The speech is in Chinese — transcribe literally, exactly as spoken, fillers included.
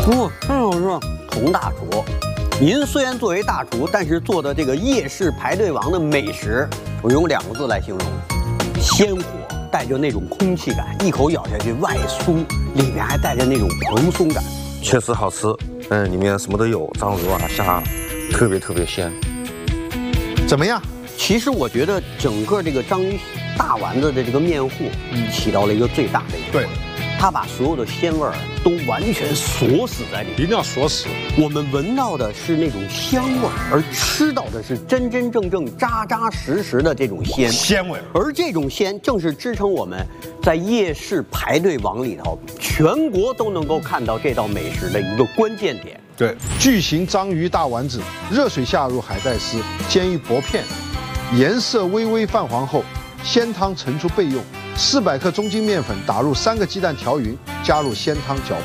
哇，真好吃！佟大厨，您虽然作为大厨，但是做的这个夜市排队王的美食，我用两个字来形容：鲜活，带着那种空气感，一口咬下去外酥，里面还带着那种蓬松感， 确实好吃。嗯，里面什么都有，章鱼啊、虾，特别特别鲜。 怎么样？ 其实我觉得整个这个章鱼大丸子的这个面糊，嗯，起到了一个最大的一个作用。它把所有的鲜味儿都完全锁死在里面， 一定要锁死。 我们闻到的是那种香味儿，而吃到的是真真正正、扎扎实实的这种鲜鲜味。 而这种鲜正是支撑我们在夜市排队王里头，全国都能够看到这道美食的一个关键点。 对，巨型章鱼大丸子，热水下入海带丝，煎一薄片，颜色微微泛黄后，鲜汤盛出备用。四百克中筋面粉打入三个鸡蛋调匀，加入鲜汤搅